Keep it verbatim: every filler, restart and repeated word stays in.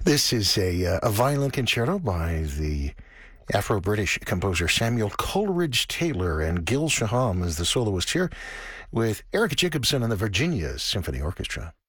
This is a, uh, a violin concerto by the Afro-British composer Samuel Coleridge Taylor, and Gil Shaham is the soloist here with Eric Jacobson and the Virginia Symphony Orchestra.